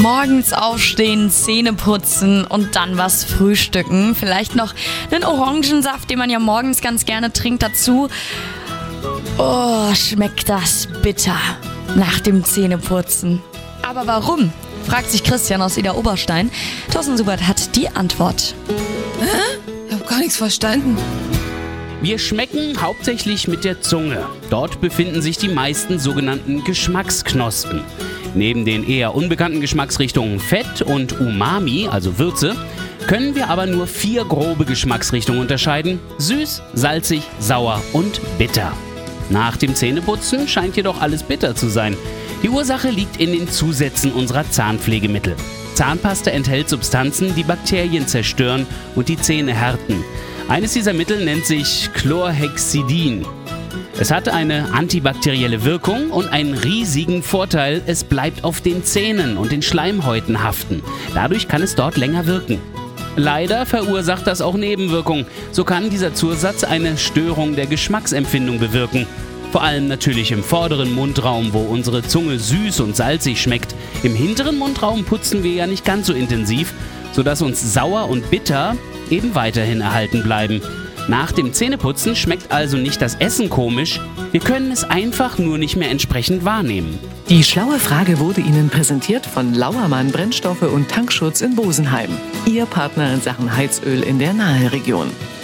Morgens aufstehen, Zähne putzen und dann was frühstücken. Vielleicht noch einen Orangensaft, den man ja morgens ganz gerne trinkt, dazu. Oh, schmeckt das bitter nach dem Zähneputzen. Aber warum? Fragt sich Christian aus Ida Oberstein. Thorsten Subert hat die Antwort. Ich habe gar nichts verstanden. Wir schmecken hauptsächlich mit der Zunge. Dort befinden sich die meisten sogenannten Geschmacksknospen. Neben den eher unbekannten Geschmacksrichtungen Fett und Umami, also Würze, können wir aber nur 4 grobe Geschmacksrichtungen unterscheiden: süß, salzig, sauer und bitter. Nach dem Zähneputzen scheint jedoch alles bitter zu sein. Die Ursache liegt in den Zusätzen unserer Zahnpflegemittel. Zahnpasta enthält Substanzen, die Bakterien zerstören und die Zähne härten. Eines dieser Mittel nennt sich Chlorhexidin. Es hat eine antibakterielle Wirkung und einen riesigen Vorteil: es bleibt auf den Zähnen und den Schleimhäuten haften. Dadurch kann es dort länger wirken. Leider verursacht das auch Nebenwirkungen. So kann dieser Zusatz eine Störung der Geschmacksempfindung bewirken. Vor allem natürlich im vorderen Mundraum, wo unsere Zunge süß und salzig schmeckt. Im hinteren Mundraum putzen wir ja nicht ganz so intensiv, sodass uns sauer und bitter eben weiterhin erhalten bleiben. Nach dem Zähneputzen schmeckt also nicht das Essen komisch, wir können es einfach nur nicht mehr entsprechend wahrnehmen. Die schlaue Frage wurde Ihnen präsentiert von Lauermann Brennstoffe und Tankschutz in Bosenheim. Ihr Partner in Sachen Heizöl in der Naheregion.